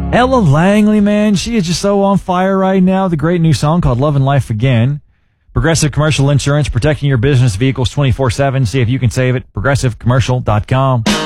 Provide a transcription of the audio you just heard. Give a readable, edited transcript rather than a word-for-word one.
Ella Langley, man, she is just so on fire right now. The great new song called Love and Life Again. Progressive Commercial Insurance, protecting your business vehicles 24/7. See if you can save it. ProgressiveCommercial.com.